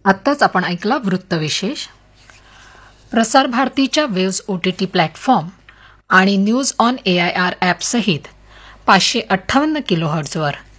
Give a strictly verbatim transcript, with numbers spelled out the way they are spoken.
आत्ताच आपण ऐकला वृत्तविशेष. प्रसार भारतीच्या waves O T T platform आणि news on A I R ॲपसहित पाचशे अठ्ठावन्न किलोहर्ट्झवर